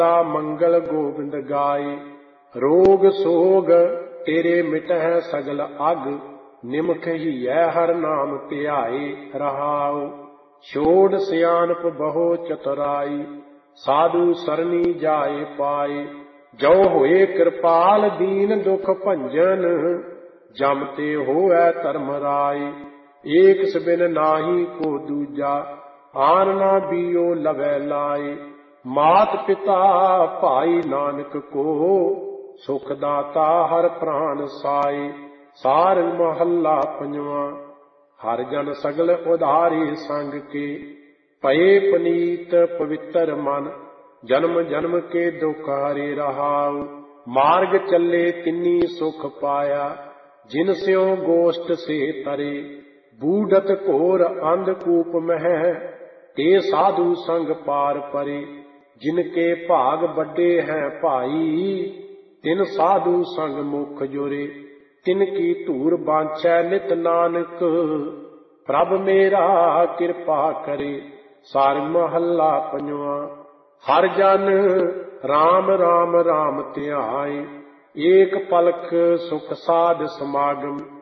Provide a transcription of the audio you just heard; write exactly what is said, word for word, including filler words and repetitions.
मंगल गोबिंद गाय। रोग सोग तेरे मिटह सगल अग, निमख ही हर नाम ध्याए रहाओ। छोड़ सियानप बहो चतुराई, साधु सरनी जाए पाए। जो होए कृपाल दीन दुख भंजन, जमते होए धर्म राय। एक सबिन नाही को दूजा, आन ना बीओ लवै लाए। मात पिता भाई नानक को, सुख दाता हर प्राण साए। सारंग महला पंजवा। हर जन सगल उधारे संग के, भये पनीत पवित्र मन। जन्म जन्म के दुख हरे रहाउ, मार्ग चले तिन्नी सुख पाया। जिन स्यों गोष्ठ से तरे, बूढ़त घोर अंधकूप मह। ते साधु संग पार परे, जिनके भाग बड़े हैं भाई। तिन साधु संग मुख जुरे, तिनकी धूर बांछै नित नानक। प्रभ मेरा कृपा करे, सारंग महला पंजवा। हर जन राम राम राम ध्याए, एक पलक सुख साध समागम।